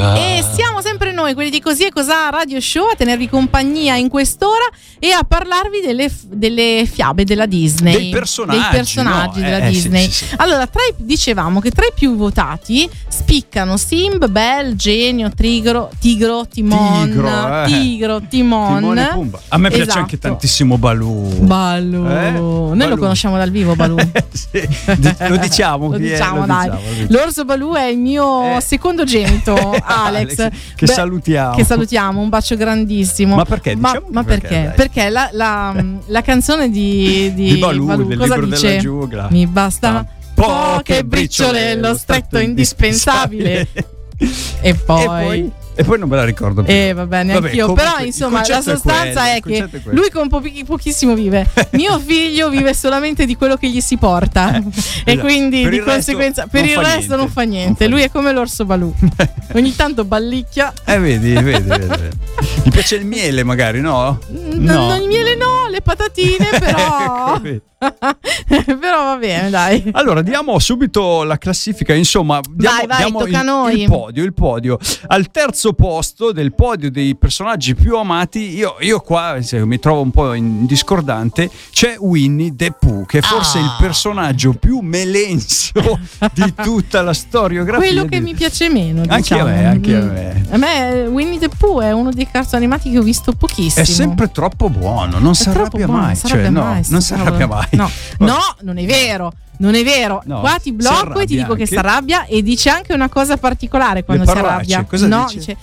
E siamo sempre noi, quelli di Così e Cosà Radio Show, a tenervi compagnia in quest'ora e a parlarvi delle fiabe della Disney, dei personaggi della Disney. Sì. Allora, dicevamo che tra i più votati spiccano Simba, Belle, Genio, Tigro, Timon. Timone e Pumba. A me piace anche tantissimo Baloo. Noi lo conosciamo dal vivo, Baloo. Sì. Lo diciamo, dai. L'orso Baloo è il mio secondo genito, Alex, che salutiamo. Un bacio grandissimo. Ma perché? Ma perché? Perché la canzone di Baloo, del cosa libro dice? della giungla. Mi basta poche briciole, lo stretto indispensabile. E poi non me la ricordo più. Vabbè, neanch'io. Però insomma la sostanza è che lui con pochissimo vive. Mio figlio vive solamente di quello che gli si porta. E quindi di conseguenza per il resto non fa niente. Lui è come l'orso Baloo. Ogni tanto ballicchia. Vedi. Gli piace il miele magari, no? Non il miele no, le patatine però. Però va bene, dai. Allora diamo subito la classifica, insomma, diamo tocca a noi. il podio. Al terzo posto del podio dei personaggi più amati, io qua mi trovo un po' in discordante, c'è Winnie the Pooh, che è forse il personaggio più melenso di tutta la storiografia. Quello che mi piace meno, anche diciamo. a me. A me Winnie the Pooh è uno dei cartoni animati che ho visto pochissimo. È sempre troppo buono, non si arrabbia mai. Non si arrabbia mai. No, non è vero. No, qua ti blocco e ti dico che si arrabbia, e dice anche una cosa particolare quando si arrabbia. Cosa dice?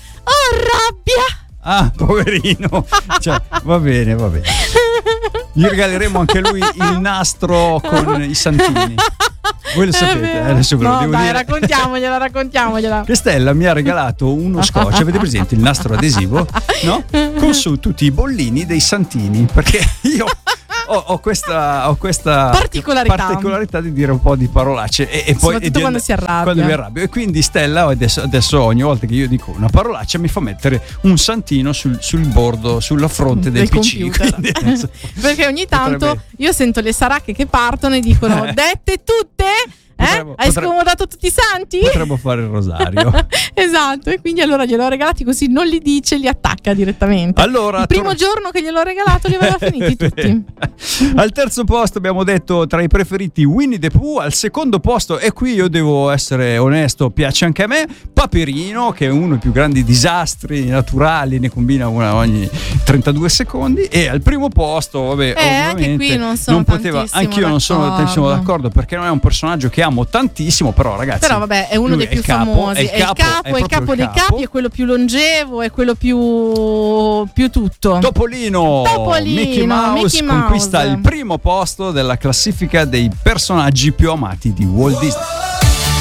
Oh, rabbia! Poverino. Va bene. Gli regaleremo anche lui il nastro con i santini. Voi lo sapete, adesso ve lo devo dire. Raccontiamogliela. Che Stella mi ha regalato uno scotch, avete presente il nastro adesivo? No? Con su tutti i bollini dei santini, perché io ho questa particolarità di dire un po' di parolacce e poi soprattutto quando si arrabbia. Quando mi arrabbio. E quindi Stella adesso ogni volta che io dico una parolaccia mi fa mettere un santino sul bordo, sulla fronte del PC. Perché ogni tanto io sento le saracche che partono e dicono dette tutte? Hai scomodato tutti i santi? Potremmo fare il rosario. Esatto, e quindi allora gliel'ho regalati, così non li dice, li attacca direttamente. Allora, il primo giorno che gliel'ho regalato li aveva finiti tutti. Al terzo posto abbiamo detto tra i preferiti Winnie the Pooh. Al secondo posto, e qui io devo essere onesto, piace anche a me, Paperino, che è uno dei più grandi disastri naturali, ne combina una ogni 32 secondi. E al primo posto, ovviamente, anche qui non sono anch'io non sono tantissimo d'accordo, perché non è un personaggio che amo tantissimo, però ragazzi, però vabbè, è uno dei più famosi, è il capo dei capi, è quello più longevo, è quello più tutto. Topolino. Mickey Mouse conquista il primo posto della classifica dei personaggi più amati di Walt Disney.